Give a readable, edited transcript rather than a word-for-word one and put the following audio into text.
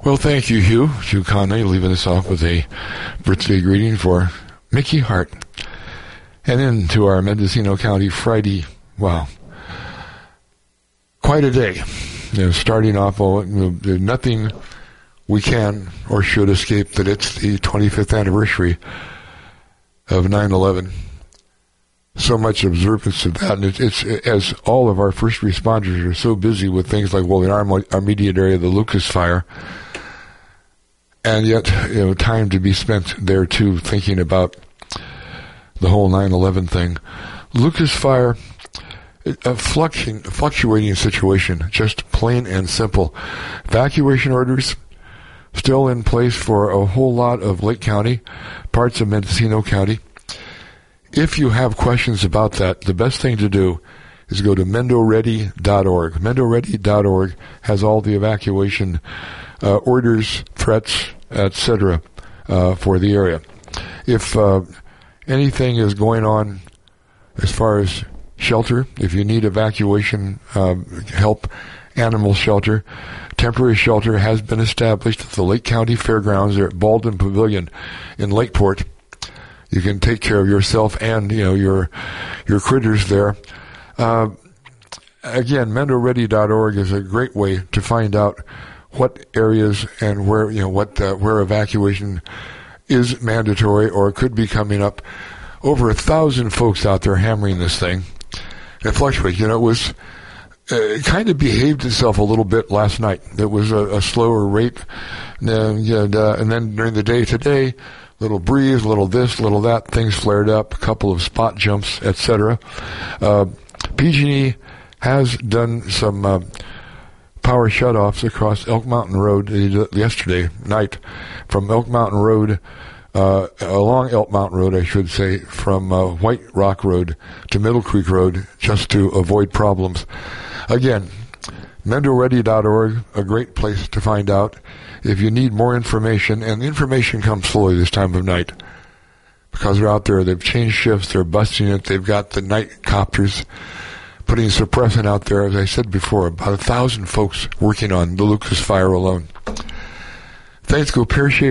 Well, thank you, Hugh Conley, leaving us off with a birthday greeting for Mickey Hart. And into our Mendocino County Friday, wow, quite a day. Starting off, there's nothing we can or should escape that it's the 25th anniversary of 9/11. So much observance of that, and it's as all of our first responders are so busy with things like, well, in our immediate area, the Lucas Fire, and yet, time to be spent there too, thinking about the whole 9/11 thing. Lucas Fire, a fluctuating situation, just plain and simple. Evacuation orders still in place for a whole lot of Lake County, parts of Mendocino County. If you have questions about that, the best thing to do is go to mendoready.org. Mendoready.org has all the evacuation orders, threats, etc. For the area. If anything is going on as far as shelter, if you need evacuation help, animal shelter, temporary shelter has been established at the Lake County Fairgrounds there at Baldwin Pavilion in Lakeport. You can take care of yourself and your critters there. Again, mendoready.org is a great way to find out what areas and where where evacuation is mandatory or could be coming up. Over 1,000 folks out there hammering this thing. It fluctuates. It was it kind of behaved itself a little bit last night. It was a slower rate, and then during the day today, little breeze, little this, little that, things flared up, a couple of spot jumps, etc. PG&E has done some power shutoffs across Elk Mountain Road yesterday night, from Elk Mountain Road, along Elk Mountain Road, I should say, from White Rock Road to Middle Creek Road, just to avoid problems. Again, mendoready.org, a great place to find out if you need more information, and the information comes slowly this time of night because they're out there, they've changed shifts, they're busting it, they've got the night copters putting suppressant out there, as I said before, about 1,000 folks working on the Lucas Fire alone. Thanks, go pear-shaped